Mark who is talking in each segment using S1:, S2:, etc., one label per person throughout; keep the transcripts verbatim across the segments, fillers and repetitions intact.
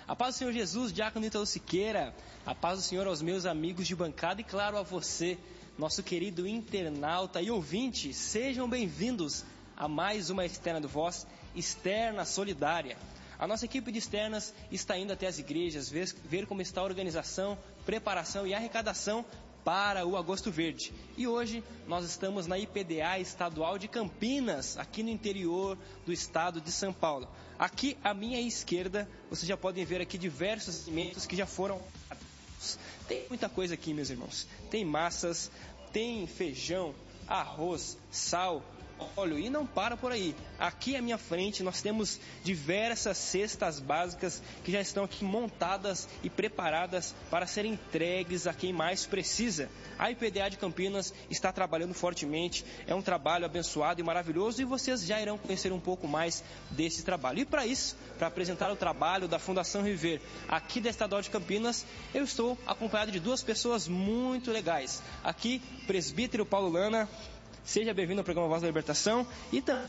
S1: A paz do Senhor Jesus, Diácono Ítalo Siqueira. A paz do Senhor aos meus amigos de bancada e, claro, a você, nosso querido internauta e ouvinte. Sejam bem-vindos a mais uma Externa do Voz, Externa Solidária. A nossa equipe de externas está indo até as igrejas, ver, ver como está a organização, preparação e arrecadação para o Agosto Verde. E hoje nós estamos na I P D A Estadual de Campinas, aqui no interior do estado de São Paulo. Aqui à minha esquerda, vocês já podem ver aqui diversos alimentos que já foram... Tem muita coisa aqui, meus irmãos. Tem massas, tem feijão, arroz, sal, óleo e não para por aí. Aqui à minha frente nós temos diversas cestas básicas que já estão aqui montadas e preparadas para serem entregues a quem mais precisa. A I P D A de Campinas está trabalhando fortemente, é um trabalho abençoado e maravilhoso e vocês já irão conhecer um pouco mais desse trabalho. E para isso, para apresentar o trabalho da Fundação Reviver aqui da Estadual de Campinas, eu estou acompanhado de duas pessoas muito legais. Aqui, presbítero Paulo Lana. Seja bem-vindo ao programa Voz da Libertação e também...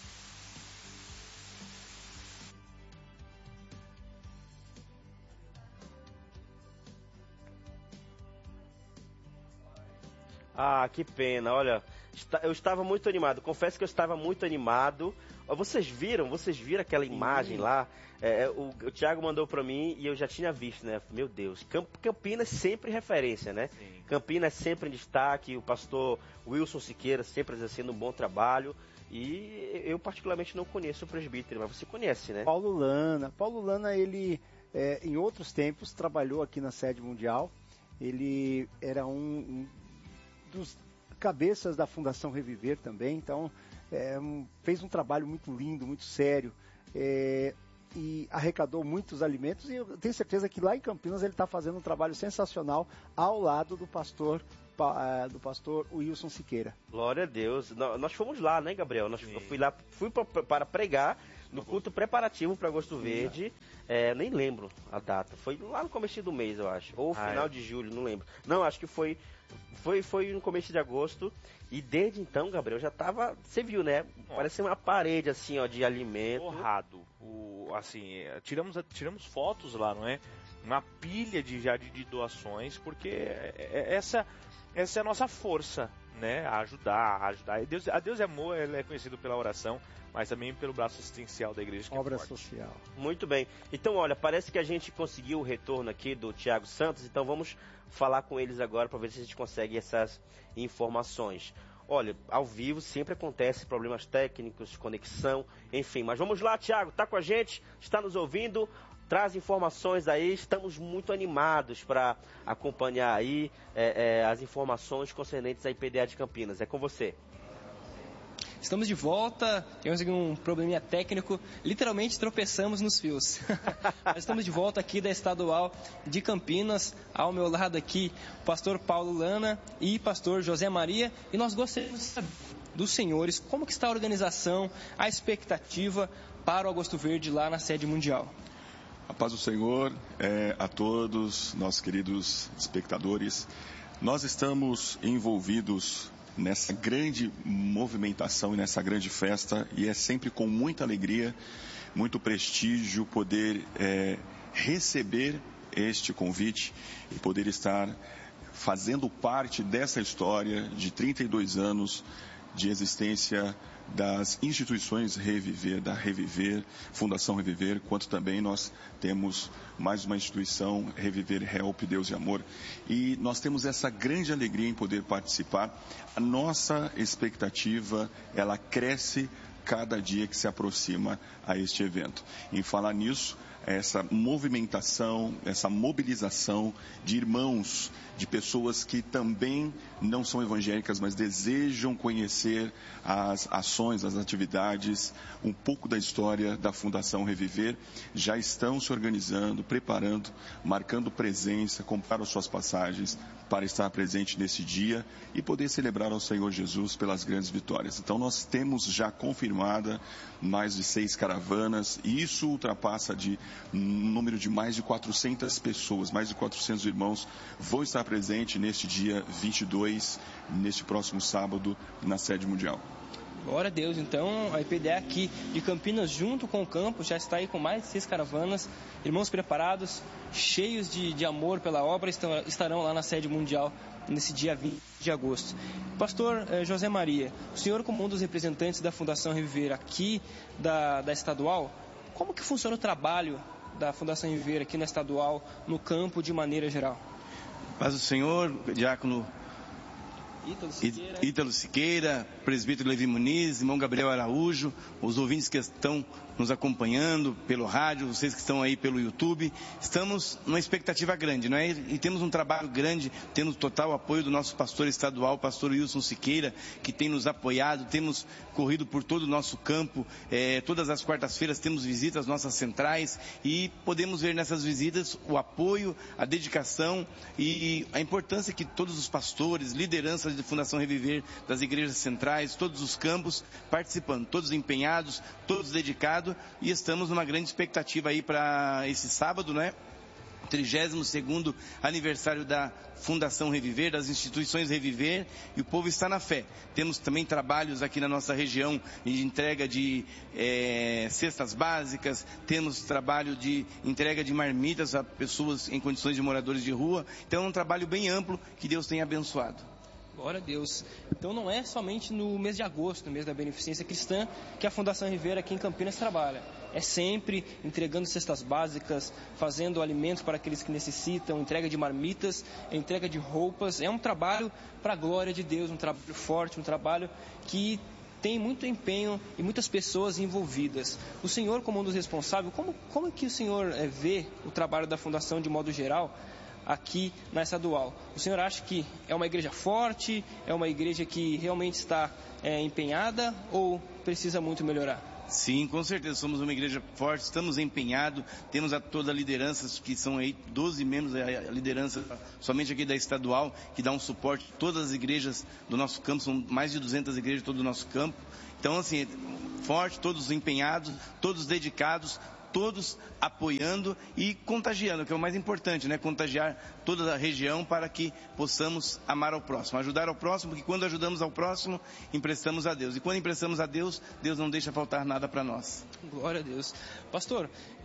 S2: Ah, que pena, olha, eu estava muito animado, confesso que eu estava muito animado. Vocês viram, vocês viram aquela imagem lá? É, o, o Thiago mandou para mim e eu já tinha visto, né? Meu Deus, Campinas sempre referência, né? Sim. Campinas sempre em destaque, o pastor Wilson Siqueira sempre exercendo um bom trabalho. E eu particularmente não conheço o presbítero, mas você conhece, né?
S3: Paulo Lana. Paulo Lana, ele é, em outros tempos trabalhou aqui na sede mundial. Ele era um, um dos cabeças da Fundação Reviver também, então é, um, fez um trabalho muito lindo, muito sério, é, e arrecadou muitos alimentos, e eu tenho certeza que lá em Campinas ele está fazendo um trabalho sensacional ao lado do pastor, pa, do pastor Wilson Siqueira.
S2: Glória a Deus. Nós fomos lá, né, Gabriel? Nós, eu fui lá, fui pra, para pregar no culto preparativo para Agosto Verde, é, nem lembro a data, foi lá no começo do mês, eu acho, ou ah, final é. de julho, não lembro. Não, acho que foi, foi, foi no começo de agosto, e desde então, Gabriel, já tava, você viu, né, Nossa. Parece uma parede, assim, ó, de alimento.
S4: Borrado, o, assim, tiramos, tiramos fotos lá, não é? Uma pilha de, já de, de doações, porque essa, essa é a nossa força, né, a ajudar, a ajudar. Deus, a Deus é amor, ele é conhecido pela oração, mas também pelo braço assistencial da igreja. Que
S3: Obra
S4: é forte.
S3: social.
S2: Muito bem. Então, olha, parece que a gente conseguiu o retorno aqui do Thiago Santos, então vamos falar com eles agora para ver se a gente consegue essas informações. Olha, ao vivo sempre acontece problemas técnicos, conexão, enfim. Mas vamos lá, Thiago, tá com a gente? Está nos ouvindo? Traz informações aí, estamos muito animados para acompanhar aí é, é, as informações concernentes à I P D A de Campinas. É com você.
S1: Estamos de volta, tivemos um probleminha técnico, literalmente tropeçamos nos fios. Mas estamos de volta aqui da Estadual de Campinas, ao meu lado aqui o pastor Paulo Lana e pastor José Maria, e nós gostaríamos de saber dos senhores como que está a organização, a expectativa para o Agosto Verde lá na sede mundial.
S5: A paz do Senhor é, a todos, nossos queridos espectadores. Nós estamos envolvidos nessa grande movimentação e nessa grande festa, e é sempre com muita alegria, muito prestígio poder é, receber este convite e poder estar fazendo parte dessa história de trinta e dois anos de existência das instituições Reviver, da Reviver, Fundação Reviver, quanto também nós temos mais uma instituição, Reviver Help, Deus e Amor, e nós temos essa grande alegria em poder participar. A nossa expectativa, ela cresce cada dia que se aproxima a este evento. Em falar nisso, essa movimentação, essa mobilização de irmãos, de pessoas que também não são evangélicas, mas desejam conhecer as ações, as atividades, um pouco da história da Fundação Reviver, já estão se organizando, preparando, marcando presença, compraram suas passagens para estar presente nesse dia e poder celebrar ao Senhor Jesus pelas grandes vitórias. Então nós temos já confirmada mais de seis caravanas, e isso ultrapassa de um número de mais de quatrocentas pessoas, mais de quatrocentos irmãos vão estar presentes neste dia vinte e dois, neste próximo sábado, na sede mundial.
S1: Glória a Deus. Então, a I P D E aqui de Campinas, junto com o campo, já está aí com mais de seis caravanas, irmãos preparados, cheios de, de amor pela obra, estão, estarão lá na sede mundial nesse dia vinte de agosto. Pastor eh, José Maria, o senhor, como um dos representantes da Fundação Reviver aqui da, da estadual, como que funciona o trabalho da Fundação Reviver aqui na estadual, no campo de maneira geral?
S6: Paz do Senhor, diácono
S1: Ítalo Siqueira.
S6: Ítalo Siqueira, presbítero Levi Muniz, irmão Gabriel Araújo, os ouvintes que estão nos acompanhando pelo rádio, vocês que estão aí pelo YouTube. Estamos numa expectativa grande, não é? E temos um trabalho grande, tendo total apoio do nosso pastor estadual, pastor Wilson Siqueira, que tem nos apoiado. Temos corrido por todo o nosso campo, é, todas as quartas-feiras temos visitas às nossas centrais e podemos ver nessas visitas o apoio, a dedicação e a importância que todos os pastores, lideranças de Fundação Reviver, das igrejas centrais, todos os campos participando, todos empenhados, todos dedicados, e estamos numa grande expectativa aí para esse sábado, né? trigésimo segundo aniversário da Fundação Reviver, das instituições Reviver, e o povo está na fé. Temos também trabalhos aqui na nossa região de entrega de é, cestas básicas, temos trabalho de entrega de marmitas a pessoas em condições de moradores de rua. Então é um trabalho bem amplo que Deus tem abençoado.
S1: Glória a Deus. Então não é somente no mês de agosto, no mês da Beneficência Cristã, que a Fundação Reviver aqui em Campinas trabalha. É sempre entregando cestas básicas, fazendo alimentos para aqueles que necessitam, entrega de marmitas, entrega de roupas. É um trabalho para a glória de Deus, um trabalho forte, um trabalho que tem muito empenho e muitas pessoas envolvidas. O senhor, como um dos responsáveis, como, como é que o senhor é, vê o trabalho da Fundação de modo geral aqui na estadual? O senhor acha que é uma igreja forte, é uma igreja que realmente está é, empenhada ou precisa muito melhorar?
S6: Sim, com certeza, somos uma igreja forte, estamos empenhados, temos a toda a liderança, que são aí doze membros, a liderança somente aqui da estadual, que dá um suporte a todas as igrejas do nosso campo, são mais de duzentas igrejas de todo o nosso campo. Então, assim, forte, todos empenhados, todos dedicados, todos apoiando e contagiando, que é o mais importante, né? Contagiar toda a região para que possamos amar ao próximo, ajudar ao próximo, porque quando ajudamos ao próximo, emprestamos a Deus. E quando emprestamos a Deus, Deus não deixa faltar nada para nós.
S1: Glória a Deus. Pastor,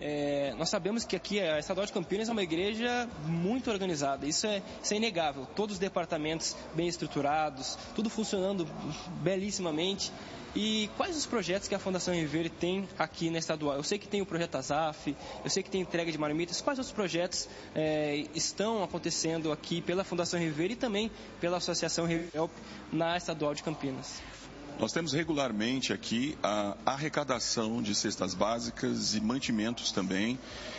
S1: é, nós sabemos que aqui a Estadual de Campinas é uma igreja muito organizada, isso é, isso é inegável. Todos os departamentos bem estruturados, tudo funcionando belíssimamente. E quais os projetos que a Fundação Reviver tem aqui na estadual? Eu sei que tem o projeto Azaf, eu sei que tem entrega de marmitas. Quais outros projetos é, estão acontecendo aqui pela Fundação Reviver e também pela Associação Reviver na estadual de Campinas?
S5: Nós temos regularmente aqui a arrecadação de cestas básicas e mantimentos também.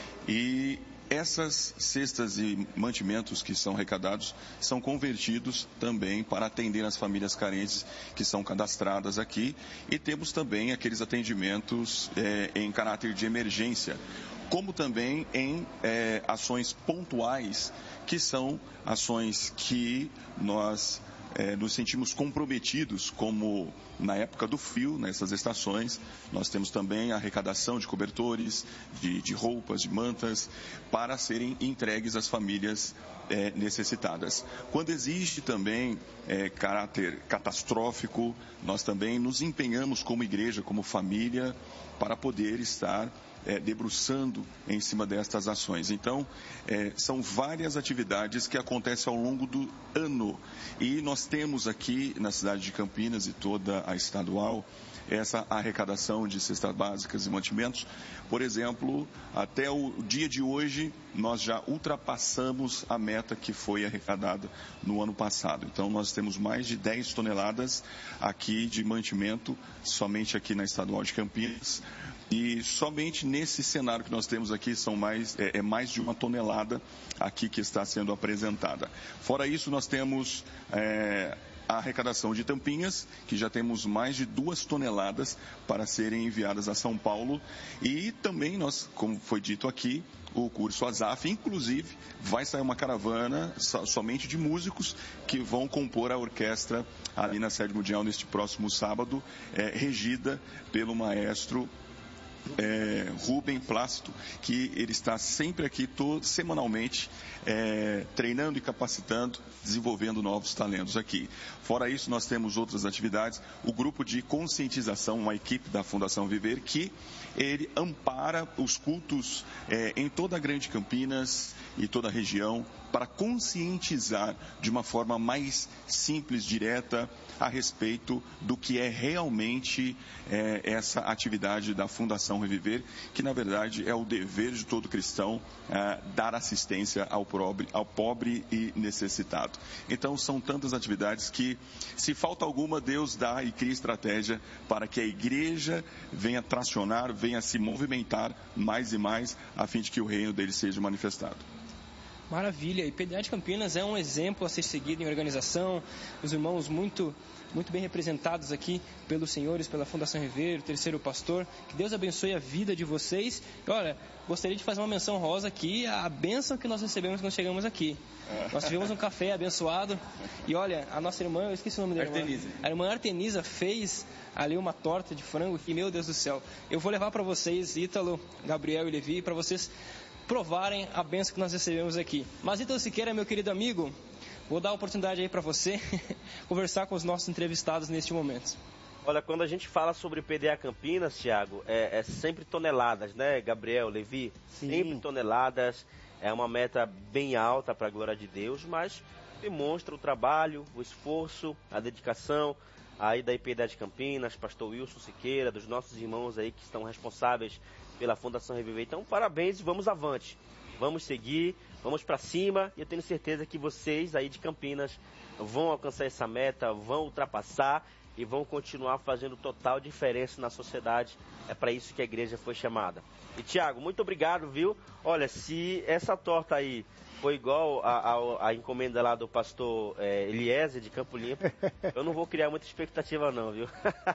S5: E essas cestas e mantimentos que são arrecadados são convertidos também para atender as famílias carentes que são cadastradas aqui, e temos também aqueles atendimentos é, em caráter de emergência, como também em é, ações pontuais, que são ações que nós É, nos sentimos comprometidos, como na época do frio, nessas estações. Nós temos também a arrecadação de cobertores, de, de roupas, de mantas, para serem entregues às famílias é, necessitadas. Quando existe também é, caráter catastrófico, nós também nos empenhamos como igreja, como família, para poder estar É, debruçando em cima destas ações. Então, é, são várias atividades que acontecem ao longo do ano. E nós temos aqui na cidade de Campinas e toda a estadual essa arrecadação de cestas básicas e mantimentos. Por exemplo, até o dia de hoje, nós já ultrapassamos a meta que foi arrecadada no ano passado. Então, nós temos mais de dez toneladas aqui de mantimento, somente aqui na estadual de Campinas. E somente nesse cenário que nós temos aqui são mais, é, é mais de uma tonelada aqui que está sendo apresentada. Fora isso, nós temos é, a arrecadação de tampinhas, que já temos mais de duas toneladas para serem enviadas a São Paulo. E também nós, como foi dito aqui, o curso Azaf, inclusive, vai sair uma caravana somente de músicos que vão compor a orquestra ali na sede mundial neste próximo sábado, é, regida pelo maestro é, Rubem Plácido, que ele está sempre aqui, todo, semanalmente, é, treinando e capacitando, desenvolvendo novos talentos aqui. Fora isso, nós temos outras atividades, o grupo de conscientização, uma equipe da Fundação Viver, que ele ampara os cultos é, em toda a Grande Campinas e toda a região, para conscientizar de uma forma mais simples, direta, a respeito do que é realmente é, essa atividade da Fundação Reviver, que na verdade é o dever de todo cristão é, dar assistência ao pobre, ao pobre e necessitado. Então são tantas atividades que, se falta alguma, Deus dá e cria estratégia para que a igreja venha tracionar, venha se movimentar mais e mais, a fim de que o reino dele seja manifestado.
S1: Maravilha, e P D A de Campinas é um exemplo a ser seguido em organização, os irmãos muito, muito bem representados aqui pelos senhores, pela Fundação Rever, o terceiro pastor, que Deus abençoe a vida de vocês. E olha, gostaria de fazer uma menção rosa aqui, a bênção que nós recebemos quando chegamos aqui. Nós tivemos um café abençoado, e olha, a nossa irmã, eu esqueci o nome dela.
S6: Artenisa.
S1: A irmã Artenisa fez ali uma torta de frango, que meu Deus do céu. Eu vou levar para vocês, Ítalo, Gabriel e Levi, para vocês provarem a bênção que nós recebemos aqui. Mas Ítalo Siqueira, meu querido amigo, vou dar a oportunidade aí para você conversar com os nossos entrevistados neste momento.
S2: Olha, quando a gente fala sobre P D A Campinas, Thiago, é, é sempre toneladas, né, Gabriel, Levi?
S3: Sim.
S2: Sempre toneladas, é uma meta bem alta para a glória de Deus, mas demonstra o trabalho, o esforço, a dedicação aí da P D A de Campinas, pastor Wilson Siqueira, dos nossos irmãos aí que estão responsáveis pela Fundação Reviver. Então, parabéns e vamos avante. Vamos seguir, vamos para cima, e eu tenho certeza que vocês aí de Campinas vão alcançar essa meta, vão ultrapassar e vão continuar fazendo total diferença na sociedade. É para isso que a igreja foi chamada. E Thiago, muito obrigado, viu? Olha, se essa torta aí foi igual a, a, a encomenda lá do pastor é, Eliezer de Campo Limpo, eu não vou criar muita expectativa não, viu?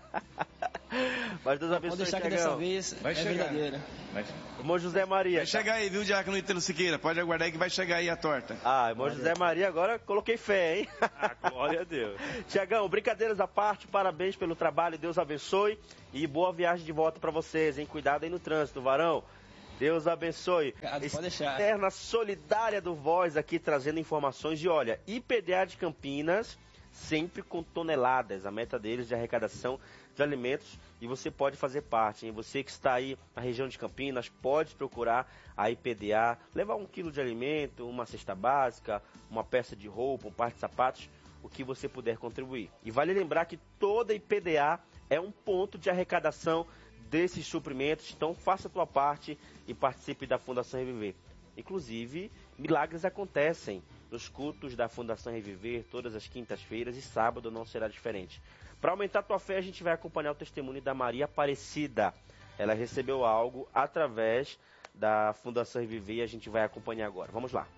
S2: Mas Deus abençoe,
S1: Pode deixar que
S2: Thiagão.
S1: dessa vez
S6: Vai
S1: é
S6: chegar.
S1: verdadeira.
S6: Vai,
S2: Irmão José Maria.
S6: vai chegar aí, viu, Diácono Ítalo Siqueira? Pode aguardar aí que vai chegar aí a torta.
S2: Ah, irmão José Maria, agora coloquei fé, hein?
S4: Ah, glória a Deus.
S2: Tiagão, brincadeiras à parte, parabéns pelo trabalho, Deus abençoe e boa viagem de volta para vocês, hein? Cuidado aí no trânsito, varão. Deus abençoe.
S1: Obrigado, pode deixar.
S2: Externa solidária do Voz aqui trazendo informações. E olha, I P D A de Campinas, sempre com toneladas. A meta deles de arrecadação de alimentos. E você pode fazer parte, hein? Você que está aí na região de Campinas, pode procurar a I P D A. Levar um quilo de alimento, uma cesta básica, uma peça de roupa, um par de sapatos, o que você puder contribuir. E vale lembrar que toda I P D A é um ponto de arrecadação desses suprimentos, então faça a tua parte e participe da Fundação Reviver. Inclusive, milagres acontecem nos cultos da Fundação Reviver, todas as quintas-feiras, e sábado não será diferente. Para aumentar a tua fé, a gente vai acompanhar o testemunho da Maria Aparecida. Ela recebeu algo através da Fundação Reviver e a gente vai acompanhar agora. Vamos lá.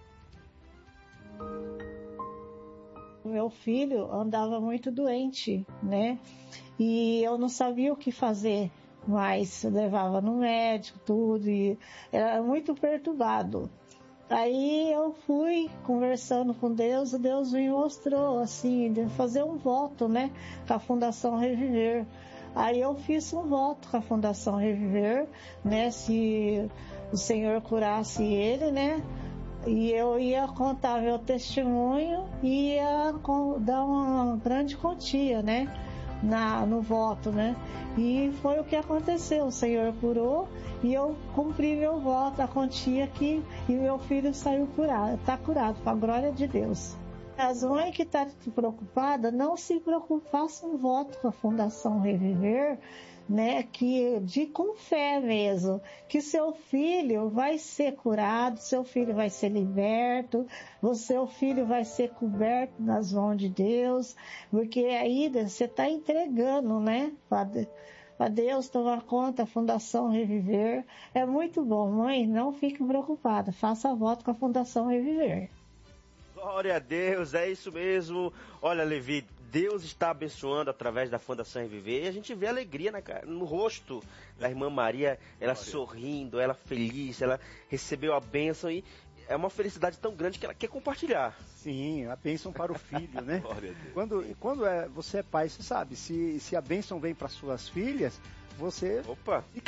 S7: Meu filho andava muito doente, né? E eu não sabia o que fazer, mas levava no médico, tudo, e era muito perturbado. Aí eu fui conversando com Deus, e Deus me mostrou, assim, de fazer um voto, né, com a Fundação Reviver. Aí eu fiz um voto com a Fundação Reviver, né, se o Senhor curasse ele, né, e eu ia contar meu testemunho e ia dar uma grande quantia, né, na, no voto, né, e foi o que aconteceu. O Senhor curou e eu cumpri meu voto, a quantia aqui, e meu filho saiu curado, está curado, com a glória de Deus. As mães que estão preocupadas, não se preocupem, façam um voto com a Fundação Reviver, né, que de com fé mesmo, que seu filho vai ser curado, seu filho vai ser liberto, o seu filho vai ser coberto nas mãos de Deus, porque aí você está entregando, né, para Deus tomar conta, a Fundação Reviver. É muito bom, mãe, não fique preocupada, faça voto com a Fundação Reviver.
S2: Glória a Deus, é isso mesmo. Olha, Levi, Deus está abençoando através da Fundação Reviver, e a gente vê alegria na, no rosto da irmã Maria, ela Glória. Sorrindo, ela feliz, ela recebeu a bênção, e é uma felicidade tão grande que ela quer compartilhar.
S3: Sim, a bênção para o filho, né?
S2: Glória a Deus.
S3: Quando, quando é, você é pai, você sabe, se, se a bênção vem para suas filhas, você
S2: Opa.
S3: fica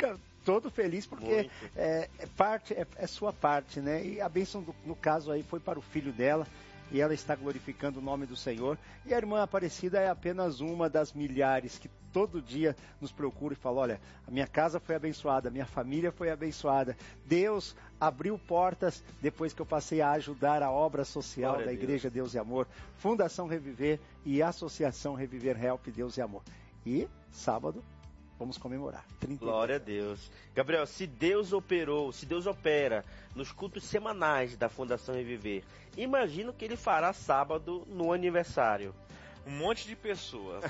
S3: todo feliz porque é, é parte, é, é sua parte, né? E a bênção do, no caso aí foi para o filho dela, e ela está glorificando o nome do Senhor. E a irmã Aparecida é apenas uma das milhares que todo dia nos procura e fala, olha, a minha casa foi abençoada, a minha família foi abençoada. Deus abriu portas depois que eu passei a ajudar a obra social Glória da Igreja Deus. Deus e Amor, Fundação Reviver e Associação Reviver Help Deus e Amor. E sábado vamos comemorar. trinta
S2: Glória a Deus. Gabriel, se Deus operou, se Deus opera nos cultos semanais da Fundação Reviver, imagina o que ele fará sábado no aniversário.
S4: Um monte de pessoas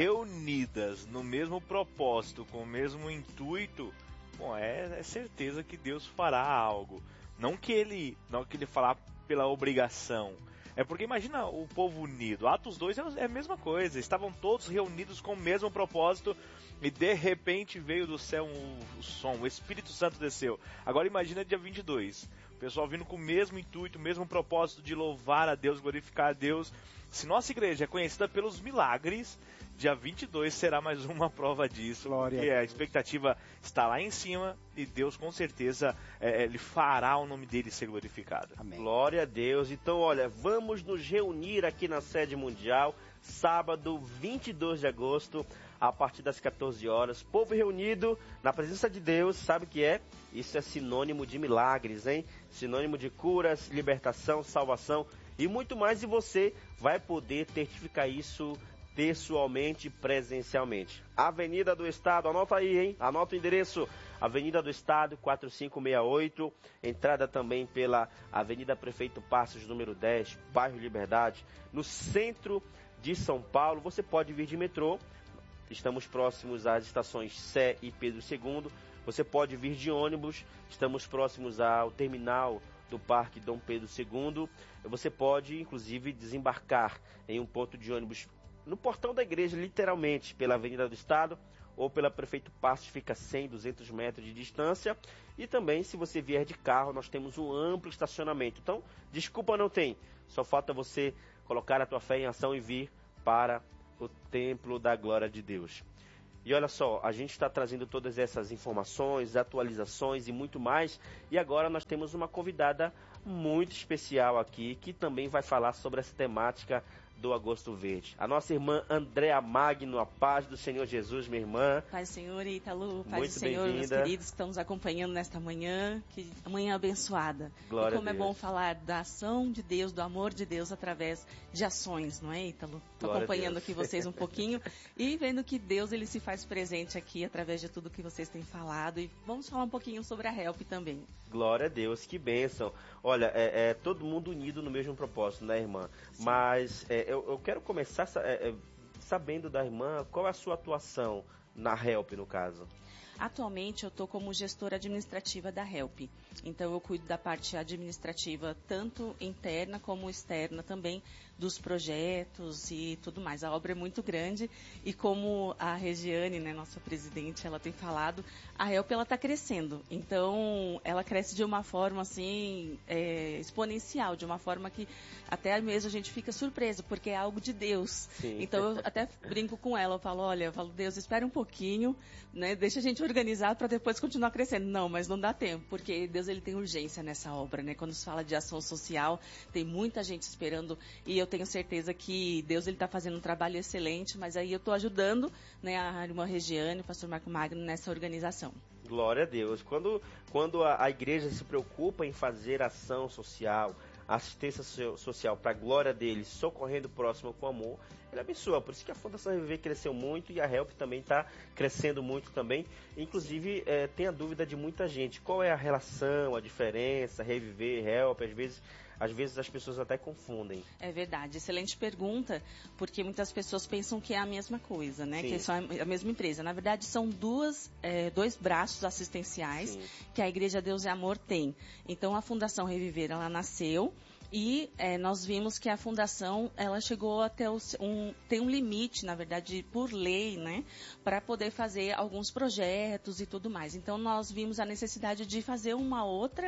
S4: reunidas no mesmo propósito, com o mesmo intuito, bom, é, é certeza que Deus fará algo. Não que ele, não que ele fará pela obrigação. É porque imagina o povo unido. Atos dois é a mesma coisa. Estavam todos reunidos com o mesmo propósito e de repente veio do céu um, um som, o Espírito Santo desceu. Agora imagina dia vinte e dois. O pessoal vindo com o mesmo intuito, o mesmo propósito de louvar a Deus, glorificar a Deus. Se nossa igreja é conhecida pelos milagres, dia vinte e dois será mais uma prova disso.
S3: Glória
S4: porque a expectativa está lá em cima e Deus com certeza é, ele fará o nome dele ser glorificado.
S3: Amém.
S2: Glória a Deus. Então, olha, vamos nos reunir aqui na sede mundial, sábado vinte e dois de agosto, a partir das quatorze horas. Povo reunido na presença de Deus, sabe o que é? Isso é sinônimo de milagres, hein? Sinônimo de curas, libertação, salvação e muito mais. E você vai poder certificar isso pessoalmente, presencialmente. Avenida do Estado, anota aí, hein? Anota o endereço. Avenida do Estado, quatro cinco seis oito. Entrada também pela Avenida Prefeito Passos, número dez, bairro Liberdade, no centro de São Paulo. Você pode vir de metrô. Estamos próximos às estações Sé e Pedro segundo. Você pode vir de ônibus. Estamos próximos ao terminal do Parque Dom Pedro segundo. Você pode, inclusive, desembarcar em um ponto de ônibus no portão da igreja, literalmente, pela Avenida do Estado ou pela Prefeito Passos, fica cem, duzentos metros de distância. E também, se você vier de carro, nós temos um amplo estacionamento. Então, desculpa não tem. Só falta você colocar a tua fé em ação e vir para o templo da glória de Deus. E olha só, a gente está trazendo todas essas informações, atualizações e muito mais. E agora nós temos uma convidada muito especial aqui, que também vai falar sobre essa temática do Agosto Verde. A nossa irmã Andréa Magno, a paz do Senhor Jesus, minha irmã.
S8: Paz do Senhor, Ítalo, paz
S2: Muito
S8: do Senhor, meus
S2: bem-vinda.
S8: queridos que estão nos acompanhando nesta manhã, que manhã abençoada.
S2: Glória
S8: e como
S2: a
S8: é
S2: Deus.
S8: bom falar da ação de Deus, do amor de Deus através de ações, não é, Ítalo? Estou
S2: Glória a
S8: acompanhando
S2: Deus.
S8: aqui vocês um pouquinho e vendo que Deus ele se faz presente aqui através de tudo que vocês têm falado. E vamos falar um pouquinho sobre a Help também.
S2: Glória a Deus, que bênção. Olha, é, é todo mundo unido no mesmo propósito, né, irmã?
S8: Sim.
S2: Mas é, eu, eu quero começar é, é, sabendo da irmã qual é a sua atuação na Help, no caso.
S8: Atualmente eu estou como gestora administrativa da Help. Então eu cuido da parte administrativa, tanto interna como externa também, dos projetos e tudo mais. A obra é muito grande e como a Regiane, né, nossa presidente, ela tem falado, a Help ela está crescendo. Então ela cresce de uma forma assim é, exponencial, de uma forma que até mesmo a gente fica surpreso, porque é algo de Deus.
S2: Sim.
S8: Então eu até brinco com ela, eu falo, olha, eu falo, Deus, espera um pouquinho, né, deixa a gente organizar para depois continuar crescendo. Não, mas não dá tempo, porque Deus ele tem urgência nessa obra, né? Quando se fala de ação social, tem muita gente esperando e eu tenho certeza que Deus ele está fazendo um trabalho excelente, mas aí eu estou ajudando, né, a irmã Regiane, o pastor Marco Magno nessa organização.
S2: Glória a Deus. Quando, quando a, a igreja se preocupa em fazer ação social, assistência so, social para a glória dele, socorrendo o próximo com amor, ele abençoa. Por isso que a Fundação Reviver cresceu muito e a Help também está crescendo muito também. Inclusive, é, tem a dúvida de muita gente. Qual é a relação, a diferença, Reviver, Help? Às vezes... Às vezes as pessoas até confundem.
S8: É verdade, excelente pergunta, porque muitas pessoas pensam que é a mesma coisa, né?
S2: Sim.
S8: Que são a mesma empresa. Na verdade, são duas, é, dois braços assistenciais
S2: Sim.
S8: que a Igreja Deus e Amor tem. Então, a Fundação Reviver, ela nasceu E é, nós vimos que a fundação, ela chegou até o, um, tem um limite, na verdade, por lei, né, para poder fazer alguns projetos e tudo mais. Então, nós vimos a necessidade de fazer uma outra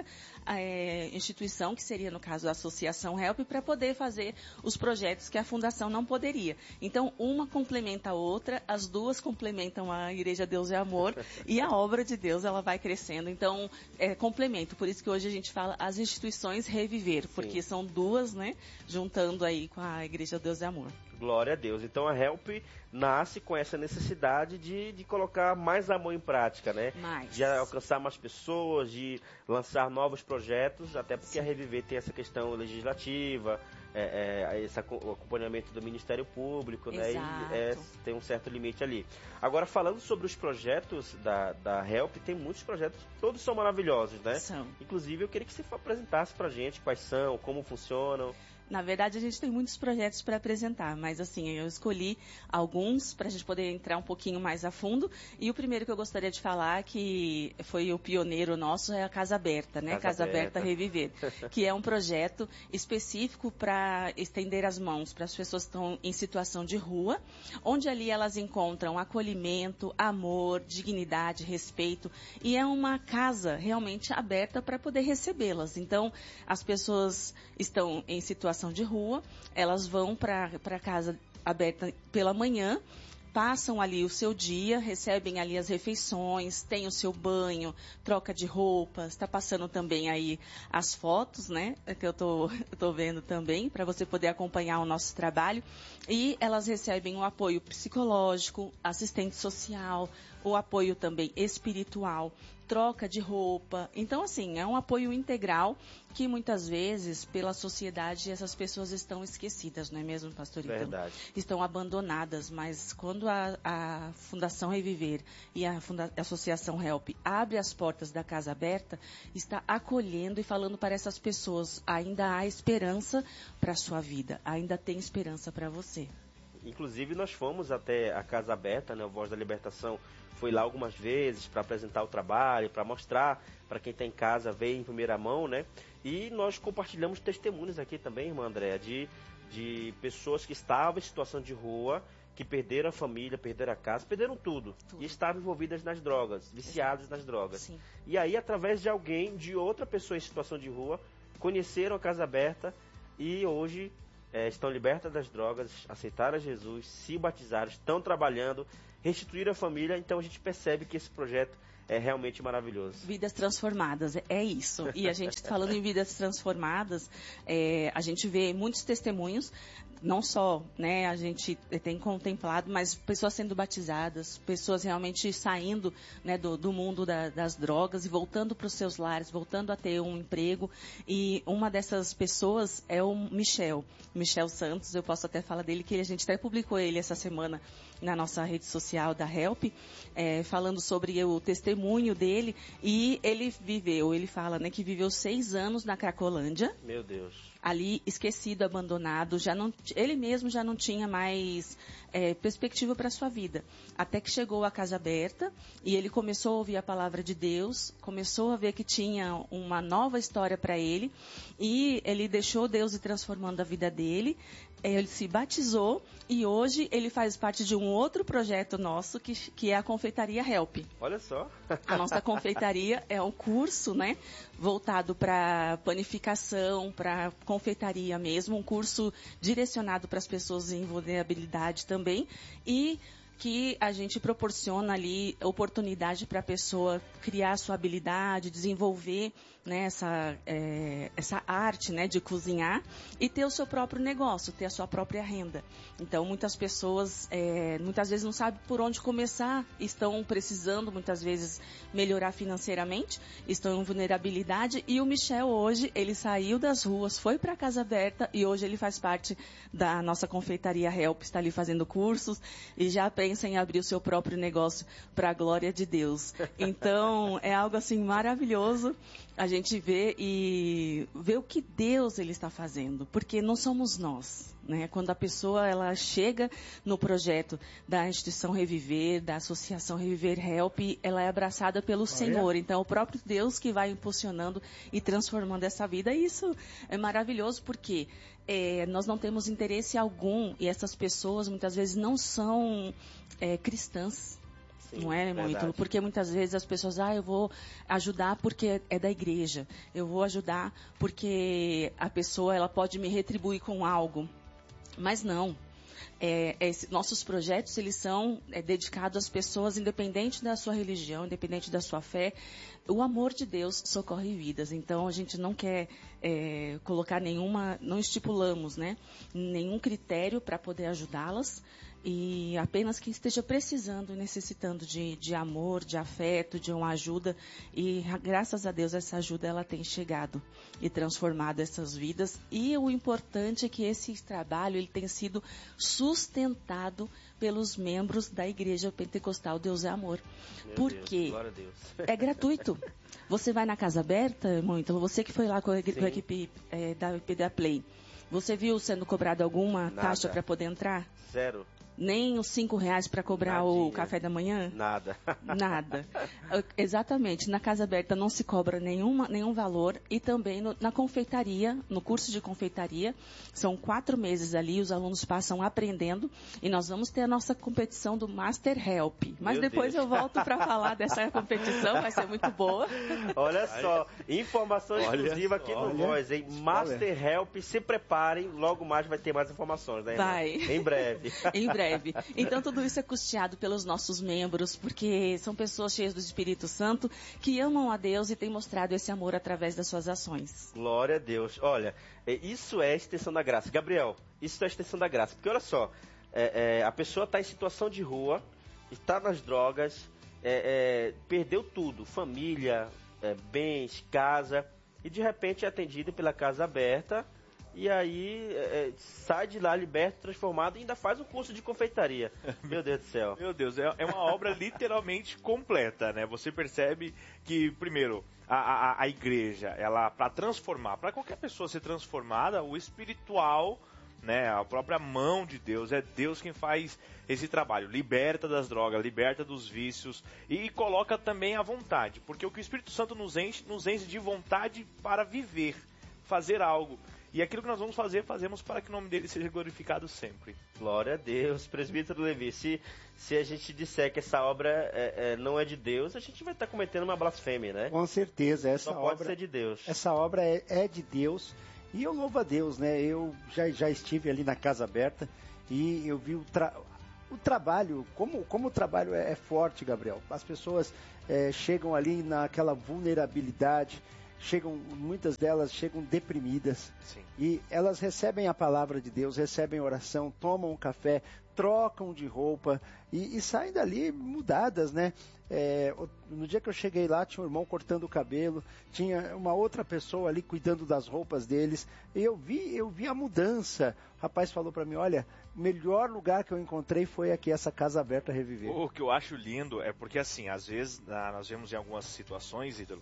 S8: é, instituição, que seria, no caso, a Associação Help, para poder fazer os projetos que a fundação não poderia. Então, uma complementa a outra, as duas complementam a Igreja Deus é Amor, e a obra de Deus, ela vai crescendo. Então, é complemento. Por isso que hoje a gente fala as instituições reviver, porque Sim. são duas, né, juntando aí com a Igreja Deus é Amor.
S2: Glória a Deus. Então a Help nasce com essa necessidade de, de colocar mais amor em prática, né?
S8: Mais.
S2: De alcançar mais pessoas, de lançar novos projetos, até porque Sim. a Reviver tem essa questão legislativa, é, é, esse acompanhamento do Ministério Público, né? E é, tem um certo limite ali. Agora, falando sobre os projetos da, da Help, tem muitos projetos, todos são maravilhosos, né?
S8: São.
S2: Inclusive, eu queria que você apresentasse pra gente quais são, como funcionam.
S8: Na verdade, a gente tem muitos projetos para apresentar, mas assim, eu escolhi alguns para a gente poder entrar um pouquinho mais a fundo. E o primeiro que eu gostaria de falar, que foi o pioneiro nosso, é a Casa Aberta, né? Casa, Casa Aberta. Aberta Reviver, que é um projeto específico para estender as mãos para as pessoas que estão em situação de rua, onde ali elas encontram acolhimento, amor, dignidade, respeito, e é uma casa realmente aberta para poder recebê-las. Então, as pessoas estão em situação de rua, elas vão para a Casa Aberta pela manhã, passam ali o seu dia, recebem ali as refeições, tem o seu banho, troca de roupas, está passando também aí as fotos, né, que eu tô, eu tô vendo também, para você poder acompanhar o nosso trabalho. E elas recebem o apoio psicológico, assistente social, o apoio também espiritual, troca de roupa. Então, assim, é um apoio integral que muitas vezes, pela sociedade, essas pessoas estão esquecidas, não é mesmo, pastorito?
S2: Verdade.
S8: Estão abandonadas, mas quando a, a Fundação Reviver e a, Funda- a Associação Help abre as portas da Casa Aberta, está acolhendo e falando para essas pessoas, ainda há esperança para a sua vida, ainda tem esperança para você.
S2: Inclusive, nós fomos até a Casa Aberta, né, o Voz da Libertação foi lá algumas vezes para apresentar o trabalho, para mostrar para quem está em casa, ver em primeira mão, né? E nós compartilhamos testemunhos aqui também, irmã Andréa, de, de pessoas que estavam em situação de rua, que perderam a família, perderam a casa, perderam tudo, tudo. E estavam envolvidas nas drogas, viciadas Exato. nas drogas.
S8: Sim.
S2: E aí, através de alguém, de outra pessoa em situação de rua, conheceram a Casa Aberta e hoje é, estão libertas das drogas, aceitaram Jesus, se batizaram, estão trabalhando, restituir a família. Então a gente percebe que esse projeto é realmente maravilhoso.
S8: Vidas transformadas, é isso. E a gente, falando em vidas transformadas, é, a gente vê muitos testemunhos, não só, né, a gente tem contemplado, mas pessoas sendo batizadas, pessoas realmente saindo, né, do, do mundo da, das drogas e voltando para os seus lares, voltando a ter um emprego. E uma dessas pessoas é o Michel, Michel Santos. Eu posso até falar dele, que a gente até publicou ele essa semana na nossa rede social da Help, é, falando sobre o testemunho dele. E ele viveu, ele fala, né, que viveu seis anos na Cracolândia.
S2: Meu Deus.
S8: Ali, esquecido, abandonado, já não, ele mesmo já não tinha mais é, perspectiva para a sua vida. Até que chegou a Casa Aberta e ele começou a ouvir a palavra de Deus, começou a ver que tinha uma nova história para ele, e ele deixou Deus ir transformando a vida dele. Ele se batizou e hoje ele faz parte de um outro projeto nosso, que, que é a Confeitaria Help.
S2: Olha só.
S8: A nossa confeitaria é um curso, né, voltado para panificação, para confeitaria mesmo, um curso direcionado para as pessoas em vulnerabilidade também, e que a gente proporciona ali oportunidade para a pessoa criar sua habilidade, desenvolver, né, essa, é, essa arte, né, de cozinhar e ter o seu próprio negócio, ter a sua própria renda. Então, muitas pessoas, é, muitas vezes não sabem por onde começar, estão precisando, muitas vezes, melhorar financeiramente, estão em vulnerabilidade, e o Michel hoje, ele saiu das ruas, foi para a Casa Aberta e hoje ele faz parte da nossa confeitaria Help, está ali fazendo cursos e já pensa em abrir o seu próprio negócio para a glória de Deus. Então, é algo assim maravilhoso a gente vê e vê o que Deus ele está fazendo, porque não somos nós, né? Quando a pessoa ela chega no projeto da instituição Reviver, da associação Reviver Help, ela é abraçada pelo
S3: Olha.
S8: Senhor. Então, é o próprio Deus que vai impulsionando e transformando essa vida. E isso é maravilhoso porque é, nós não temos interesse algum e essas pessoas muitas vezes não são é, cristãs.
S2: Sim,
S8: não é, irmão
S2: verdade.
S8: Ítalo? Porque muitas vezes as pessoas, ah, eu vou ajudar porque é da igreja. Eu vou ajudar porque a pessoa ela pode me retribuir com algo. Mas não. É, esse, nossos projetos, eles são é, dedicados às pessoas, independente da sua religião, independente da sua fé. O amor de Deus socorre vidas. Então, a gente não quer é, colocar nenhuma, não estipulamos, né, nenhum critério para poder ajudá-las. E apenas quem esteja precisando, necessitando de, de amor, de afeto, de uma ajuda. E graças a Deus essa ajuda ela tem chegado e transformado essas vidas. E o importante é que esse trabalho ele tem sido sustentado pelos membros da Igreja Pentecostal Deus é Amor.
S2: Meu
S8: Por
S2: Deus,
S8: quê?
S2: glória a Deus.
S8: É gratuito. Você vai na Casa Aberta, irmão, então você que foi lá com a, com a equipe é, da I P D A Play, você viu sendo cobrado alguma
S2: Nada.
S8: taxa para poder entrar?
S2: Zero.
S8: Nem os cinco reais para cobrar
S2: Nadinha.
S8: o café da manhã?
S2: Nada.
S8: Nada. Exatamente. Na Casa Aberta não se cobra nenhuma, nenhum valor. E também no, na confeitaria, no curso de confeitaria, são quatro meses ali, os alunos passam aprendendo. E nós vamos ter a nossa competição do Master Help. Mas
S2: Meu
S8: depois
S2: Deus.
S8: eu volto para falar dessa competição, vai ser muito boa.
S2: Olha só, informação
S4: Olha
S2: exclusiva aqui
S4: só.
S2: no Voz, hein?
S3: Olha.
S2: Master Help, se preparem, logo mais vai ter mais informações, né, irmã?
S8: Vai.
S2: Em breve.
S8: Em breve. Então, tudo isso é custeado pelos nossos membros, porque são pessoas cheias do Espírito Santo que amam a Deus e têm mostrado esse amor através das suas ações.
S2: Glória a Deus. Olha, é, isso é a extensão da graça. Gabriel, isso é a extensão da graça. Porque olha só, é, é, a pessoa está em situação de rua, está nas drogas, é, é, perdeu tudo, família, é, bens, casa, e de repente é atendida pela Casa Aberta, e aí é, sai de lá liberto, transformado e ainda faz um curso de confeitaria. Meu Deus do céu.
S4: Meu Deus, é é uma obra literalmente completa, né? Você percebe que, primeiro, a, a, a igreja, ela, para transformar, para qualquer pessoa ser transformada, o espiritual, né, a própria mão de Deus, é Deus quem faz esse trabalho, liberta das drogas, liberta dos vícios e coloca também a vontade, porque o que o Espírito Santo nos enche, nos enche de vontade para viver, fazer algo. E aquilo que nós vamos fazer, fazemos para que o nome dele seja glorificado sempre.
S2: Glória a Deus. Presbítero Levi, se, se a gente disser que essa obra é, é, não é de Deus, a gente vai estar cometendo uma blasfêmia, né?
S3: Com certeza, essa
S2: Só pode
S3: obra
S2: ser de Deus.
S3: Essa obra é, é de Deus e eu louvo a Deus, né? Eu já, já estive ali na Casa Aberta e eu vi o, tra o trabalho, como, como o trabalho é, é forte, Gabriel. As pessoas é, chegam ali naquela vulnerabilidade, chegam, muitas delas chegam deprimidas.
S4: Sim.
S3: E elas recebem a palavra de Deus, recebem oração, tomam um café, trocam de roupa e, e saem dali mudadas, né? É, no dia que eu cheguei lá, tinha um irmão cortando o cabelo, tinha uma outra pessoa ali cuidando das roupas deles, e eu vi, eu vi a mudança. O rapaz falou para mim, olha, o melhor lugar que eu encontrei foi aqui, essa Casa Aberta Reviver.
S4: O que eu acho lindo é porque, assim, às vezes, na, nós vemos em algumas situações, Ídolo,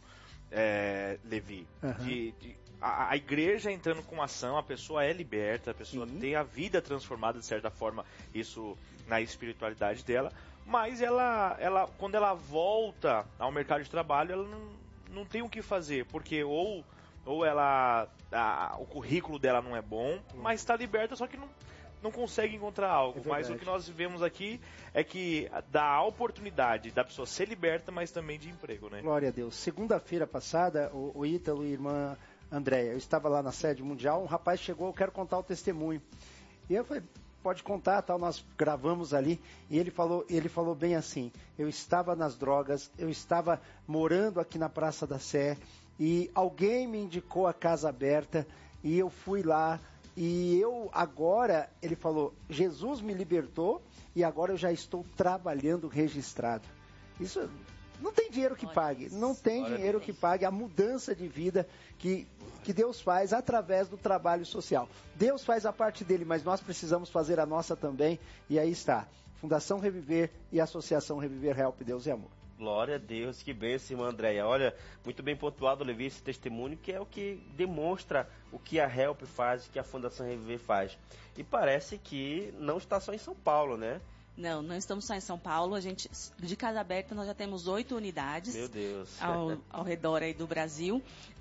S4: é, Levi,
S3: Uhum.
S4: de, de, a, a igreja entrando com ação, a pessoa é liberta, a pessoa
S3: Sim.
S4: tem a vida transformada, de certa forma, isso na espiritualidade dela, mas ela, ela, quando ela volta ao mercado de trabalho, ela não, não tem o que fazer, porque ou, ou ela, a, o currículo dela não é bom, mas está liberta, só que não, não consegue encontrar algo.
S3: É
S4: Mas o que nós vemos aqui é que dá a oportunidade da pessoa ser liberta, mas também de emprego, né?
S3: Glória a Deus. Segunda-feira passada, o, o Ítalo e a irmã Andréia, eu estava lá na sede mundial, um rapaz chegou, eu quero contar o testemunho. E eu falei, pode contar, tal, nós gravamos ali, e ele falou, ele falou bem assim, eu estava nas drogas, eu estava morando aqui na Praça da Sé, e alguém me indicou a Casa Aberta, e eu fui lá, e eu agora, ele falou, Jesus me libertou, e agora eu já estou trabalhando registrado. Isso não tem dinheiro que pague, não tem dinheiro que pague a mudança de vida que, que Deus faz através do trabalho social. Deus faz a parte dele, mas nós precisamos fazer a nossa também, e aí está, Fundação Reviver e Associação Reviver Help Deus e Amor.
S2: Glória a Deus, que bênção, irmã Andréia. Olha, muito bem pontuado, Levi, esse testemunho, que é o que demonstra o que a Help faz, o que a Fundação Reviver faz. E parece que não está só em São Paulo, né?
S8: Não, não estamos só em São Paulo. A gente, de Casa Aberta, nós já temos oito unidades.
S2: Meu Deus.
S8: Ao, ao redor aí do Brasil.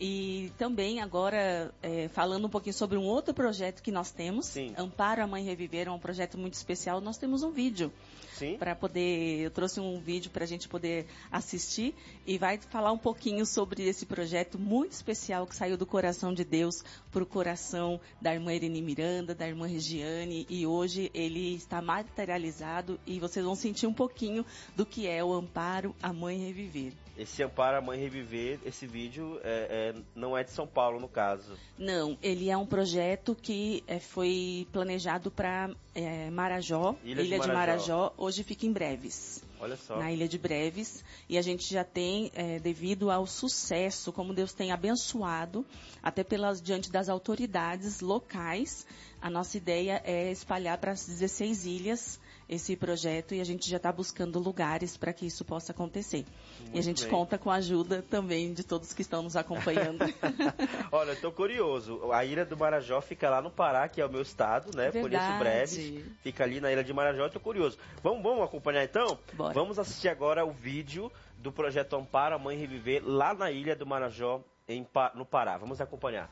S8: E também agora, é, falando um pouquinho sobre um outro projeto que nós temos.
S2: Sim.
S8: Amparo a Mãe Reviver, é um projeto muito especial. Nós temos um vídeo.
S2: Sim.
S8: Para poder, eu trouxe um vídeo para a gente poder assistir e vai falar um pouquinho sobre esse projeto muito especial que saiu do coração de Deus para o coração da irmã Irene Miranda, da irmã Regiane, e hoje ele está materializado e vocês vão sentir um pouquinho do que é o Amparo a Mãe Reviver.
S2: Esse Amparo a Mãe Reviver, esse vídeo é, é, não é de São Paulo, no caso.
S8: Não, ele é um projeto que é, foi planejado para é, Marajó,
S2: Ilha,
S8: Ilha
S2: de,
S8: de
S2: Marajó.
S8: Marajó, hoje fica em Breves.
S2: Olha só.
S8: Na Ilha de Breves, e a gente já tem, é, devido ao sucesso, como Deus tem abençoado, até pelas, diante das autoridades locais, a nossa ideia é espalhar para as dezesseis ilhas esse projeto, e a gente já está buscando lugares para que isso possa acontecer. Muito e a gente
S2: bem.
S8: conta com a ajuda também de todos que estão nos acompanhando.
S2: Olha, eu estou curioso. A Ilha do Marajó fica lá no Pará, que é o meu estado, né?
S8: Verdade.
S2: Conheço Breves. Fica ali na Ilha de Marajó, estou curioso. Vamos, vamos acompanhar então?
S8: Bora.
S2: Vamos assistir agora o vídeo do projeto Amparo a Mãe Reviver lá na Ilha do Marajó, em, no Pará. Vamos acompanhar.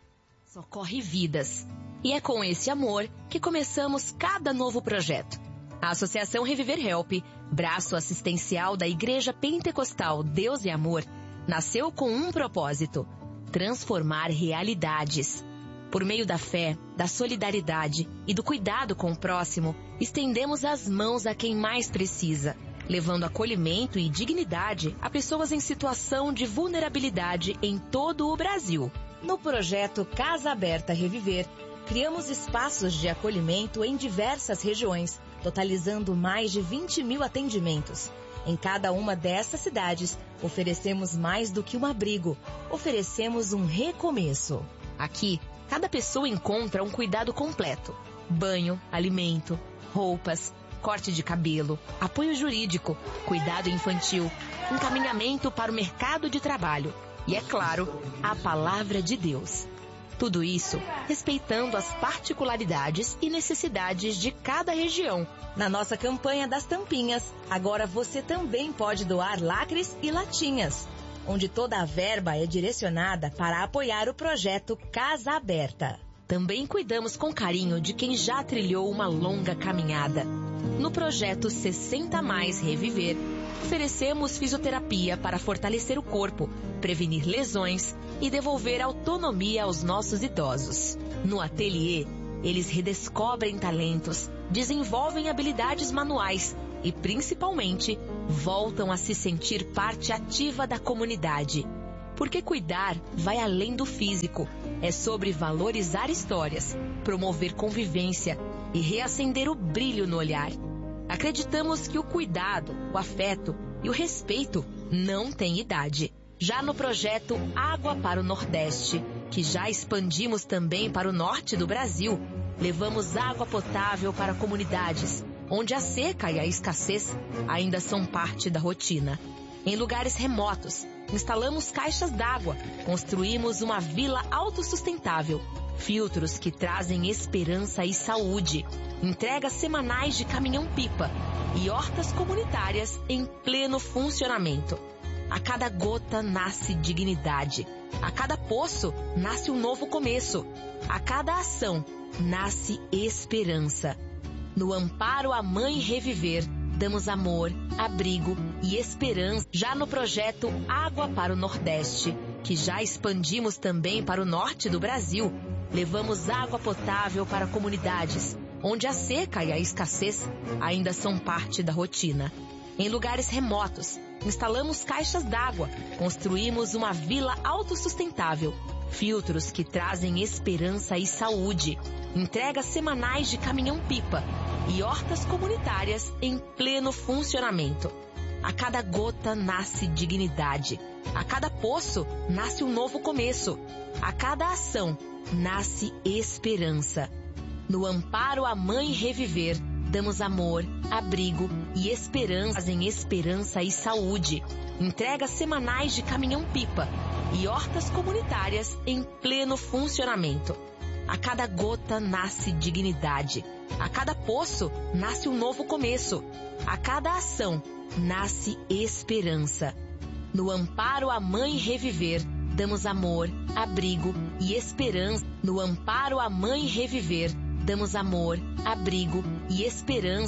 S9: Socorre vidas. E é com esse amor que começamos cada novo projeto. A Associação Reviver Help, braço assistencial da Igreja Pentecostal Deus e Amor, nasceu com um propósito: transformar realidades. Por meio da fé, da solidariedade e do cuidado com o próximo, estendemos as mãos a quem mais precisa, levando acolhimento e dignidade a pessoas em situação de vulnerabilidade em todo o Brasil. No projeto Casa Aberta Reviver, criamos espaços de acolhimento em diversas regiões, totalizando mais de vinte mil atendimentos. Em cada uma dessas cidades, oferecemos mais do que um abrigo, oferecemos um recomeço. Aqui, cada pessoa encontra um cuidado completo: banho, alimento, roupas, corte de cabelo, apoio jurídico, cuidado infantil, encaminhamento para o mercado de trabalho e, é claro, a palavra de Deus. Tudo isso respeitando as particularidades e necessidades de cada região. Na nossa campanha das tampinhas, agora você também pode doar lacres e latinhas, onde toda a verba é direcionada para apoiar o projeto Casa Aberta. Também cuidamos com carinho de quem já trilhou uma longa caminhada. No projeto sessenta mais Reviver, oferecemos fisioterapia para fortalecer o corpo, prevenir lesões e devolver autonomia aos nossos idosos. No ateliê, eles redescobrem talentos, desenvolvem habilidades manuais e, principalmente, voltam a se sentir parte ativa da comunidade. Porque cuidar vai além do físico. É sobre valorizar histórias, promover convivência e reacender o brilho no olhar. Acreditamos que o cuidado, o afeto e o respeito não têm idade. Já no projeto Água para o Nordeste, que já expandimos também para o norte do Brasil, levamos água potável para comunidades, onde a seca e a escassez ainda são parte da rotina. Em lugares remotos, instalamos caixas d'água, construímos uma vila autossustentável, filtros que trazem esperança e saúde, entregas semanais de caminhão-pipa e hortas comunitárias em pleno funcionamento. A cada gota nasce dignidade, a cada poço nasce um novo começo, a cada ação nasce esperança. No Amparo a Mãe Reviver, damos amor, abrigo e esperança. Já no projeto Água para o Nordeste, que já expandimos também para o norte do Brasil, levamos água potável para comunidades, onde a seca e a escassez ainda são parte da rotina. Em lugares remotos, instalamos caixas d'água, construímos uma vila autossustentável, filtros que trazem esperança e saúde, entregas semanais de caminhão-pipa e hortas comunitárias em pleno funcionamento. A cada gota nasce dignidade, a cada poço nasce um novo começo, a cada ação nasce esperança. No Amparo a Mãe Reviver, damos amor, abrigo e esperança em esperança e saúde. Entregas semanais de caminhão-pipa e hortas comunitárias em pleno funcionamento. A cada gota nasce dignidade. A cada poço nasce um novo começo. A cada ação nasce esperança. No Amparo à Mãe Reviver, damos amor, abrigo e esperança. No Amparo à Mãe Reviver, damos amor, abrigo e esperança.